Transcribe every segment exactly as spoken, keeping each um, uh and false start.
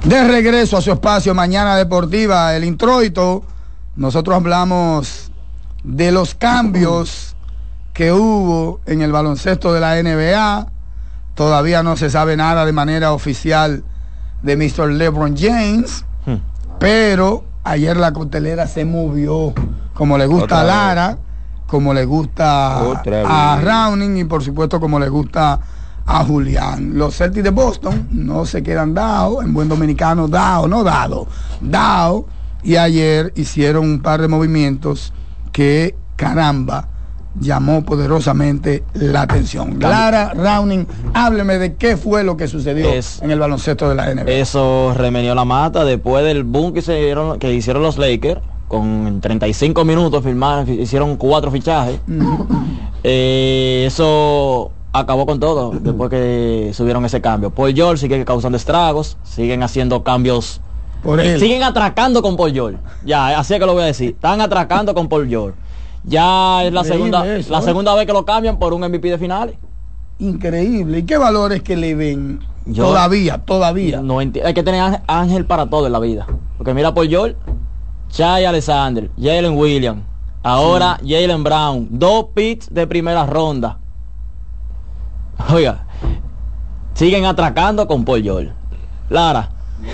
De regreso a su espacio Mañana Deportiva, el introito. Nosotros hablamos de los cambios que hubo en el baloncesto de la N B A. Todavía no se sabe nada de manera oficial de mister LeBron James, hmm. pero ayer la costelera se movió, como le gusta a Lara, como le gusta a Rowning y por supuesto como le gusta a Julián. Los Celtics de Boston no se quedan dados, en buen dominicano dado, no dado, dado, y ayer hicieron un par de movimientos que, caramba, llamó poderosamente la atención. Lara, Rowning, hábleme de qué fue lo que sucedió es, en el baloncesto de la N B A. Eso remenió la mata después del boom que, se dieron, que hicieron los Lakers. Con treinta y cinco minutos firmaron, hicieron cuatro fichajes. Uh-huh. eh, eso acabó con todo después que subieron ese cambio. Paul George sigue causando estragos, siguen haciendo cambios, por él. Siguen atracando con Paul George. Ya, así es que lo voy a decir. Están atracando con Paul George. Ya es la Increíble segunda eso, la ¿eh? segunda vez que lo cambian por un M V P de finales. Increíble. ¿Y qué valores que le ven? Yo, todavía, todavía. No enti- hay que tener ángel para todo en la vida. Porque mira Paul George, Shai Alexander, Jalen Williams, ahora sí. Jaylen Brown, dos picks de primera ronda. Oiga, siguen atracando con Paul George. Lara.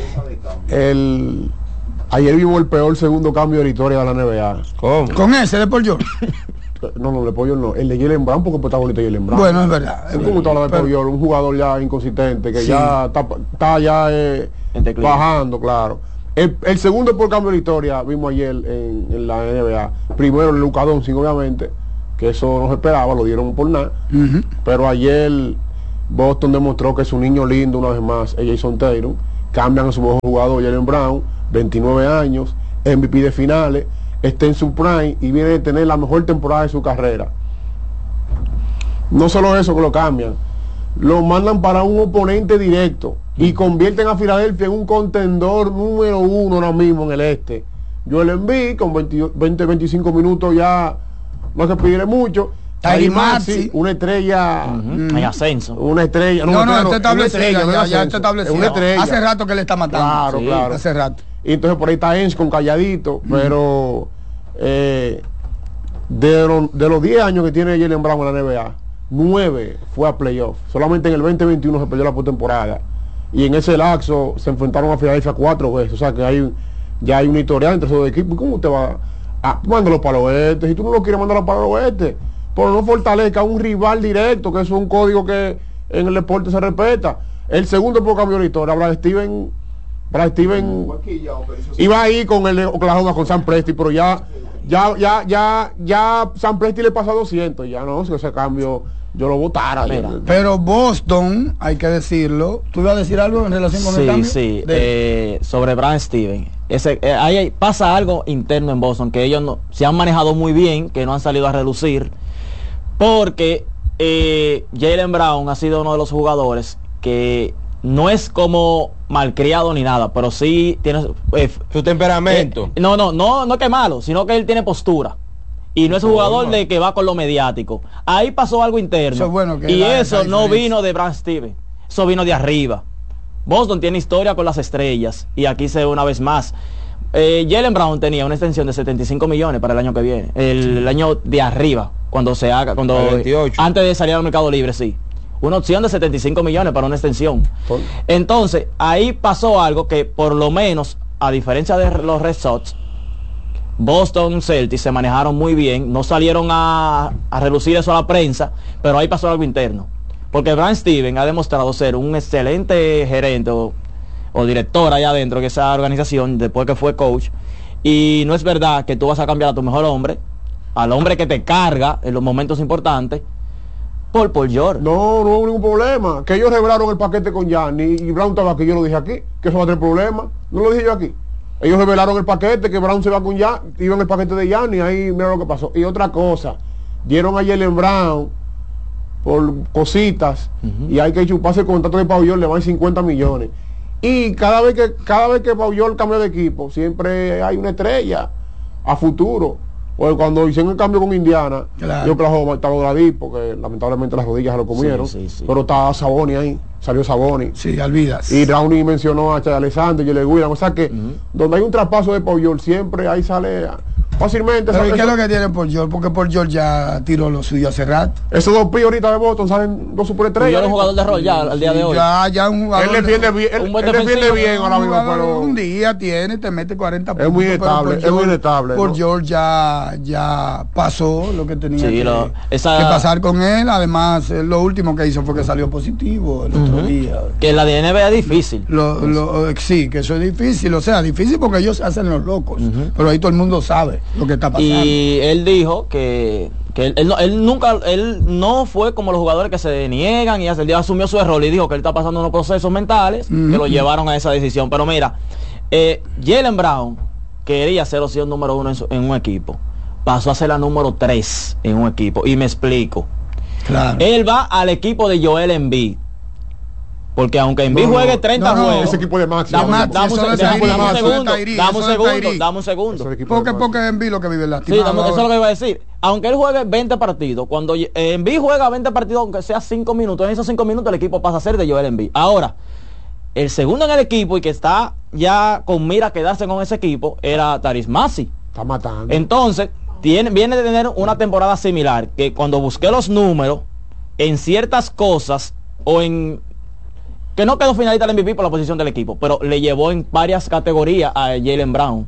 El ayer vimos el peor segundo cambio de la historia de la N B A. ¿Cómo? ¿Con ese de Paul George? No, no, de Paul George no. El de Jaylen Brown, porque está bonito Jaylen Brown. Bueno, es verdad. Es ¿Cómo está la de Paul George? Un jugador ya inconsistente, que sí. ya está, está ya eh, bajando, claro. El, el segundo por cambio de la historia vimos ayer en, en la N B A. Primero el Luka Doncic, obviamente, que eso no se esperaba, lo dieron por nada. Uh-huh. Pero ayer Boston demostró que es un niño lindo una vez más, Jason Tatum. Cambian a su mejor jugador, Jaylen Brown, veintinueve años, M V P de finales, está en su prime y viene de tener la mejor temporada de su carrera. No solo eso que lo cambian, lo mandan para un oponente directo y convierten a Filadelfia en un contendor número uno ahora mismo en el este. Joel Embiid con veinte a veinticinco minutos ya no se pide mucho. Tyrese Maxey, una estrella uh-huh. en ascenso. Una estrella. No, no, no está establecido. Ya, ya, ya está establecido. Una estrella. Hace rato que le está matando. Claro, sí, claro. Hace rato. Y entonces por ahí está Enz con calladito, uh-huh. pero eh, de, lo, de los diez años que tiene Jaylen Brown en la N B A, nueve fue a playoff. Solamente en el veinte veintiuno se perdió la postemporada. Y en ese lapso se enfrentaron a Filadelfia cuatro veces. O sea que hay ya hay un historial entre esos equipos. ¿Cómo usted va a mandarlo para el oeste? Si tú no lo quieres mandarlo para el oeste, pero no fortalezca a un rival directo, que eso es un código que en el deporte se respeta. El segundo por cambio de la historia, Brad Steven, Brad Steven iba ahí con el Oklahoma, con Sam Presti, pero ya, ya, ya, ya, ya Sam Presti le pasa doscientos, ya no, si ese cambio yo lo votara. Mira, pero Boston, hay que decirlo, ¿tú ibas a decir algo en relación con sí, el cambio? Sí, sí, eh, sobre Brad Steven. Ese, eh, ahí pasa algo interno en Boston, que ellos no, se han manejado muy bien, que no han salido a relucir. Porque eh, Jaylen Brown ha sido uno de los jugadores que no es como malcriado ni nada, pero sí tiene eh, su temperamento. Eh, no, no, no, no que malo, sino que él tiene postura. Y no es un jugador oh, de que va con lo mediático. Ahí pasó algo interno. Eso es bueno que y eso no vino de Brad Stevens. Eso vino de arriba. Boston tiene historia con las estrellas. Y aquí se ve una vez más. Eh, Jaylen Brown tenía una extensión de setenta y cinco millones para el año que viene. El, el año de arriba. Cuando se haga, cuando veintiocho. Antes de salir al mercado libre, sí. Una opción de setenta y cinco millones para una extensión. ¿Por? Entonces, ahí pasó algo que por lo menos, a diferencia de los Red Sox, Boston Celtics se manejaron muy bien, no salieron a, a relucir eso a la prensa, pero ahí pasó algo interno. Porque Brad Stevens ha demostrado ser un excelente gerente o, o director allá adentro de esa organización, después que fue coach. Y no es verdad que tú vas a cambiar a tu mejor hombre, al hombre que te carga en los momentos importantes, por Paul George. No, no hubo ningún problema. Que ellos revelaron el paquete con Gianni y Brown estaba aquí, yo lo dije aquí, que eso va a tener problema. No lo dije yo aquí. Ellos revelaron el paquete, que Brown se va con Gianni, iba en el paquete de Gianni, ahí mira lo que pasó. Y otra cosa, dieron a Jaylen Brown por cositas, uh-huh. y hay que chuparse el contrato de Pau George, le van cincuenta millones. Y cada vez que cada vez que Pau George cambia de equipo, siempre hay una estrella a futuro. Pues cuando hicieron el cambio con Indiana, claro. yo Oklahoma estaba Oladipo, porque lamentablemente las rodillas se lo comieron, sí, sí, sí. pero estaba Saboni ahí, salió Saboni. Sí, Alvidas. Y Downey mencionó a Chay Alexander, Jalen Williams, o sea que uh-huh. donde hay un traspaso de Paul George, siempre ahí sale fácilmente. Pero ¿y qué es lo que tiene Paul George? Porque Paul George ya tiró lo suyo hace rato. Esos dos píos ahorita de Boston salen dos superestrellas. Yo era un jugador de rol ya al día de hoy. Ya, ya un jugador. Él defiende bien, él, él defiende bien ahora mismo, pero un día tiene, te mete cuarenta puntos. Es muy estable, es muy estable. Paul ¿no? George ya, ya pasó lo que tenía sí, que, lo, esa... que pasar con él. Además, lo último que hizo fue que salió positivo el uh-huh. otro día. Que la de N B A es difícil. Lo, lo, sí, que eso es difícil. O sea, difícil porque ellos hacen los locos. Uh-huh. Pero ahí todo el mundo sabe lo que está pasando. Y él dijo que, que él, él, él nunca, él no fue como los jugadores que se niegan y hace, él asumió su error y dijo que él está pasando unos procesos mentales uh-huh. que lo llevaron a esa decisión. Pero mira, eh, Jaylen Brown quería ser opción número uno en, su, en un equipo. Pasó a ser la número tres en un equipo. Y me explico. Claro. Él va al equipo de Joel Embiid. Porque aunque Embiid no, juegue treinta no, no, juegos, ese equipo de Max, dame, dame, dame, dame, dame, dame un segundo, dame un segundo, dame un segundo. Porque porque Embiid lo que vive la sí, dame, eso es lo que iba a decir. Aunque él juegue veinte partidos, cuando eh, Embiid juega veinte partidos, aunque sea cinco minutos, en esos cinco minutos el equipo pasa a ser de Joel Embiid. Ahora, el segundo en el equipo y que está ya con mira a quedarse con ese equipo era Tyrese Maxey. Está matando. Entonces, tiene, viene de tener una temporada similar, que cuando busqué los números, en ciertas cosas, o en... que no quedó finalista del M V P por la posición del equipo, pero le llevó en varias categorías a Jaylen Brown.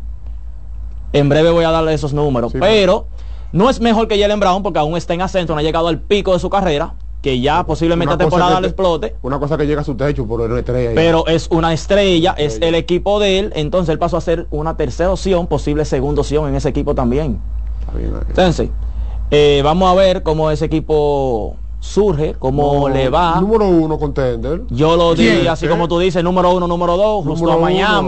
En breve voy a darle esos números, sí, pero no es mejor que Jaylen Brown porque aún está en ascenso, no ha llegado al pico de su carrera, que ya posiblemente esta temporada le explote. Una cosa que llega a su techo por una estrella. Pero ya. Es una estrella, es el equipo de él, entonces él pasó a ser una tercera opción, posible segunda opción en ese equipo también. Está bien, entonces, eh, vamos a ver cómo ese equipo surge, cómo no, le va. Número uno contender. Yo lo diría, así ¿Qué? Como tú dices, número uno, número dos, justo a Miami.